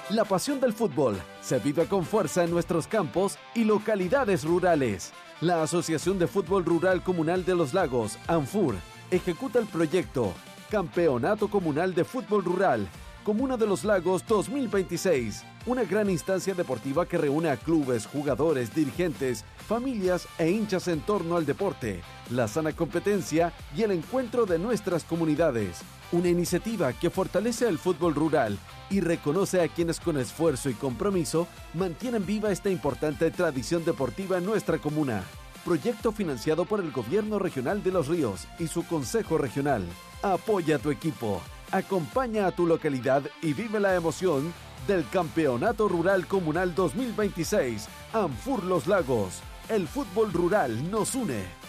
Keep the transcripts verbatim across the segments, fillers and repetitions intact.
La pasión del fútbol se vive con fuerza en nuestros campos y localidades rurales. La Asociación de Fútbol Rural Comunal de los Lagos, ANFUR, ejecuta el proyecto Campeonato Comunal de Fútbol Rural, Comuna de los Lagos dos mil veintiséis, una gran instancia deportiva que reúne a clubes, jugadores, dirigentes, familias e hinchas en torno al deporte, la sana competencia y el encuentro de nuestras comunidades. Una iniciativa que fortalece el fútbol rural y reconoce a quienes con esfuerzo y compromiso mantienen viva esta importante tradición deportiva en nuestra comuna. Proyecto financiado por el Gobierno Regional de Los Ríos y su Consejo Regional. Apoya a tu equipo, acompaña a tu localidad y vive la emoción del Campeonato Rural Comunal dos mil veintiséis. ANFUR Los Lagos. El fútbol rural nos une.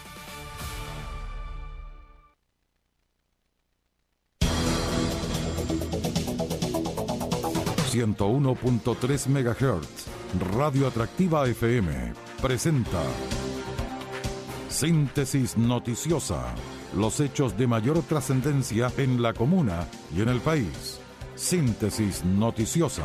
ciento uno punto tres megahertz, Radio Atractiva F M, presenta Síntesis Noticiosa, los hechos de mayor trascendencia en la comuna y en el país. Síntesis Noticiosa.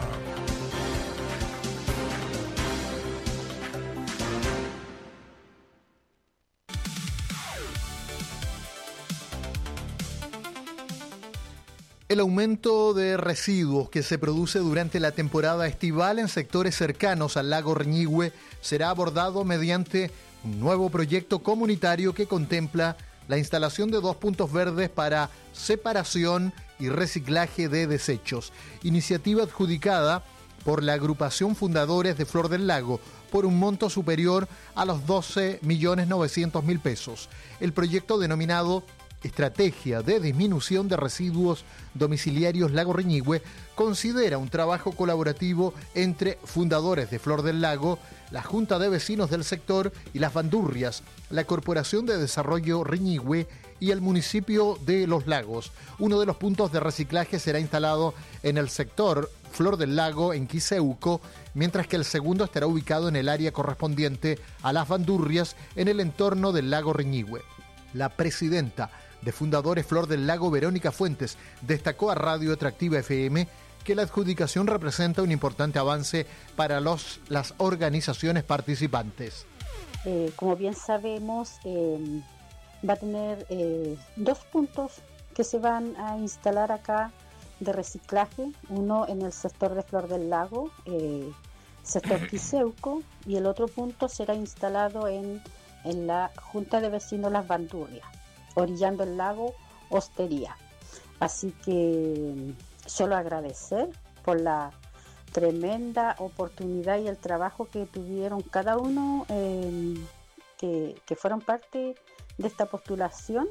El aumento de residuos que se produce durante la temporada estival en sectores cercanos al lago Reñihue será abordado mediante un nuevo proyecto comunitario que contempla la instalación de dos puntos verdes para separación y reciclaje de desechos, iniciativa adjudicada por la agrupación Fundadores de Flor del Lago por un monto superior a los doce millones novecientos mil pesos. El proyecto, denominado Estrategia de Disminución de Residuos Domiciliarios Lago Reñihue, considera un trabajo colaborativo entre Fundadores de Flor del Lago, la Junta de Vecinos del sector y las Bandurrias, la Corporación de Desarrollo Reñihue y el municipio de Los Lagos. Uno de los puntos de reciclaje será instalado en el sector Flor del Lago, en Quiseuco, mientras que el segundo estará ubicado en el área correspondiente a las Bandurrias, en el entorno del lago Reñihue. La presidenta de Fundadores Flor del Lago, Verónica Fuentes, destacó a Radio Atractiva F M que la adjudicación representa un importante avance para los, las organizaciones participantes. Eh, como bien sabemos, eh, va a tener eh, dos puntos que se van a instalar acá de reciclaje, uno en el sector de Flor del Lago, eh, sector Quiseuco, y el otro punto será instalado en, en la Junta de Vecinos Las Bandurrias, orillando el lago Hostería. Así que solo agradecer por la tremenda oportunidad y el trabajo que tuvieron cada uno eh, que, que fueron parte de esta postulación,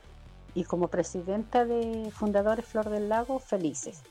y como presidenta de Fundadores Flor del Lago, felices.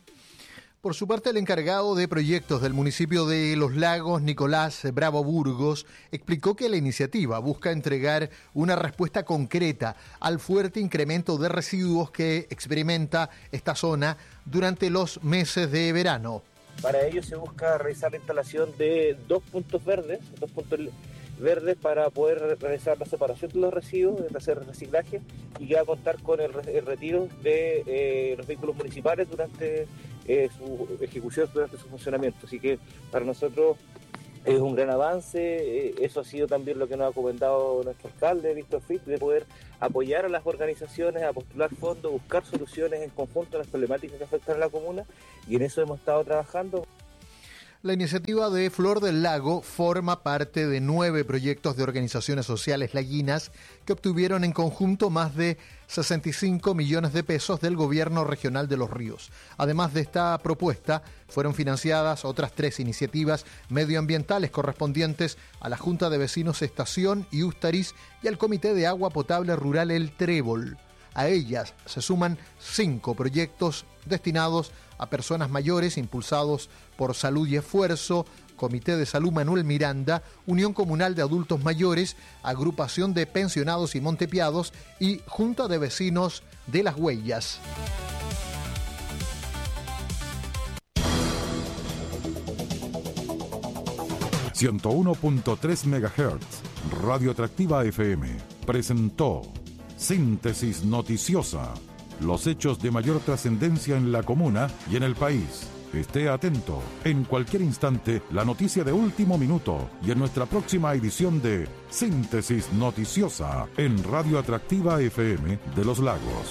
Por su parte, el encargado de proyectos del municipio de Los Lagos, Nicolás Bravo Burgos, explicó que la iniciativa busca entregar una respuesta concreta al fuerte incremento de residuos que experimenta esta zona durante los meses de verano. Para ello se busca realizar la instalación de dos puntos verdes, dos puntos verdes para poder realizar la separación de los residuos, hacer reciclaje, y que va a contar con el, el retiro de eh, los vehículos municipales durante Eh, su ejecución, durante su funcionamiento. Así que para nosotros es un gran avance. Eh, eso ha sido también lo que nos ha comentado nuestro alcalde, Víctor Fritz, de poder apoyar a las organizaciones a postular fondos, buscar soluciones en conjunto a las problemáticas que afectan a la comuna, y en eso hemos estado trabajando. La iniciativa de Flor del Lago forma parte de nueve proyectos de organizaciones sociales laguinas que obtuvieron en conjunto más de sesenta y cinco millones de pesos del Gobierno Regional de Los Ríos. Además de esta propuesta, fueron financiadas otras tres iniciativas medioambientales correspondientes a la Junta de Vecinos Estación y Ústariz y al Comité de Agua Potable Rural El Trébol. A ellas se suman cinco proyectos destinados a personas mayores impulsados por Salud y Esfuerzo, Comité de Salud Manuel Miranda, Unión Comunal de Adultos Mayores, Agrupación de Pensionados y Montepiados y Junta de Vecinos de Las Huellas. ciento uno punto tres megahertz, Radio Atractiva F M, presentó Síntesis Noticiosa, los hechos de mayor trascendencia en la comuna y en el país. Esté atento. En cualquier instante, la noticia de último minuto y en nuestra próxima edición de Síntesis Noticiosa en Radio Atractiva F M de Los Lagos.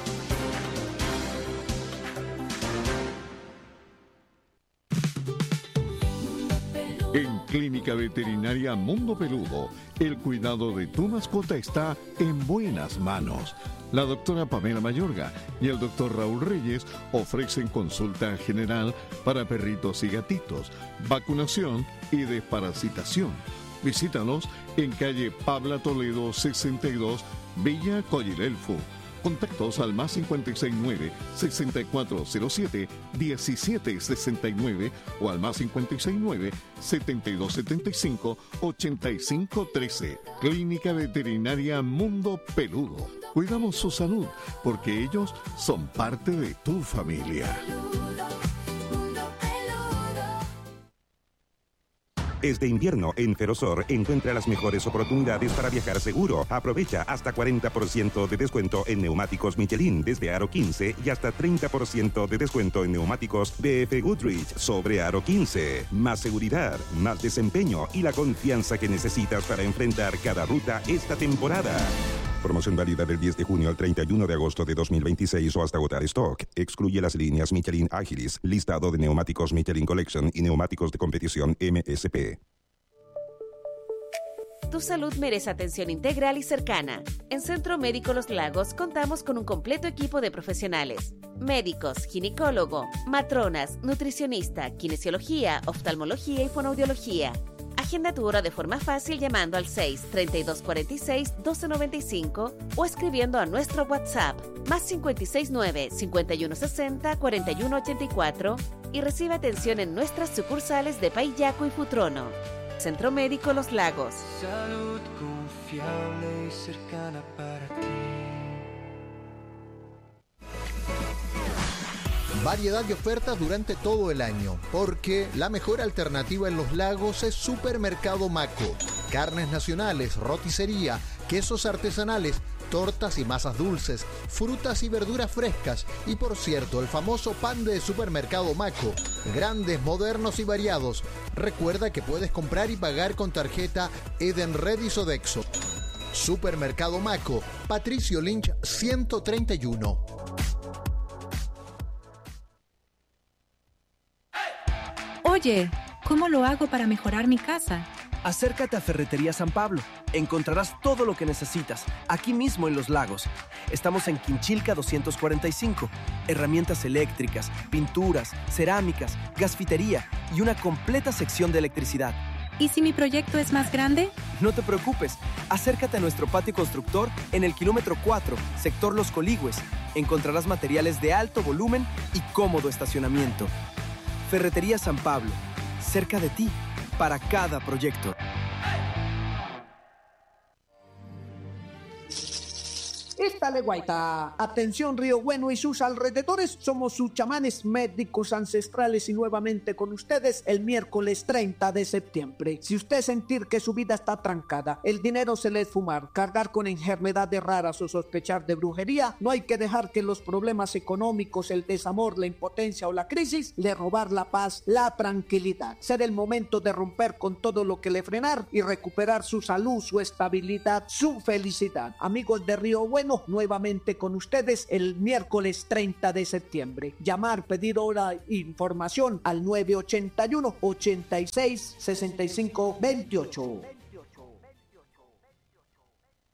En Clínica Veterinaria Mundo Peludo, el cuidado de tu mascota está en buenas manos. La doctora Pamela Mayorga y el doctor Raúl Reyes ofrecen consulta general para perritos y gatitos, vacunación y desparasitación. Visítanos en calle Pabla Toledo sesenta y dos, Villa Coyilelfu. Contactos al más cincuenta y seis nueve, sesenta y cuatro cero siete, diecisiete sesenta y nueve o al más cincuenta y seis nueve, setenta y dos setenta y cinco, ochenta y cinco trece. Clínica Veterinaria Mundo Peludo. Cuidamos su salud porque ellos son parte de tu familia. Este invierno en Ferrosur encuentra las mejores oportunidades para viajar seguro. Aprovecha hasta cuarenta por ciento de descuento en neumáticos Michelin desde Aro quince y hasta treinta por ciento de descuento en neumáticos B F Goodrich sobre Aro quince. Más seguridad, más desempeño y la confianza que necesitas para enfrentar cada ruta esta temporada. Promoción válida del diez de junio al treinta y uno de agosto de dos mil veintiséis o hasta agotar stock. Excluye las líneas Michelin Agilis, listado de neumáticos Michelin Collection y neumáticos de competición M S P. Tu salud merece atención integral y cercana. En Centro Médico Los Lagos contamos con un completo equipo de profesionales. Médicos, ginecólogo, matronas, nutricionista, kinesiología, oftalmología y fonoaudiología. Agenda tu hora de forma fácil llamando al seis, treinta y dos cuarenta y seis, doce noventa y cinco o escribiendo a nuestro WhatsApp más cincuenta y seis nueve, cincuenta y uno sesenta, cuarenta y uno ochenta y cuatro y recibe atención en nuestras sucursales de Payaco y Futrono. Centro Médico Los Lagos. Salud confiable y cercana para ti. Variedad de ofertas durante todo el año, porque la mejor alternativa en Los Lagos es Supermercado Maco. Carnes nacionales, roticería, quesos artesanales, tortas y masas dulces, frutas y verduras frescas y, por cierto, el famoso pan de Supermercado Maco. Grandes, modernos y variados. Recuerda que puedes comprar y pagar con tarjeta Edenred y Sodexo. Supermercado Maco, Patricio Lynch ciento treinta y uno. Oye, ¿cómo lo hago para mejorar mi casa? Acércate a Ferretería San Pablo. Encontrarás todo lo que necesitas, aquí mismo en Los Lagos. Estamos en Quinchilca doscientos cuarenta y cinco. Herramientas eléctricas, pinturas, cerámicas, gasfitería y una completa sección de electricidad. ¿Y si mi proyecto es más grande? No te preocupes. Acércate a nuestro patio constructor en el kilómetro cuatro, sector Los Coligües. Encontrarás materiales de alto volumen y cómodo estacionamiento. Ferretería San Pablo, cerca de ti, para cada proyecto. Éstale, guaita. Atención, Río Bueno y sus alrededores. Somos sus chamanes médicos ancestrales y nuevamente con ustedes el miércoles treinta de septiembre. Si usted sentir que su vida está trancada, el dinero se le es fumar, cargar con enfermedades raras o sospechar de brujería, no hay que dejar que los problemas económicos, el desamor, la impotencia o la crisis le robar la paz, la tranquilidad. Será el momento de romper con todo lo que le frenar y recuperar su salud, su estabilidad, su felicidad. Amigos de Río Bueno, nuevamente con ustedes el miércoles treinta de septiembre. Llamar, pedir hora e información al nueve ochenta y uno, ochenta y seis, sesenta y cinco veintiocho.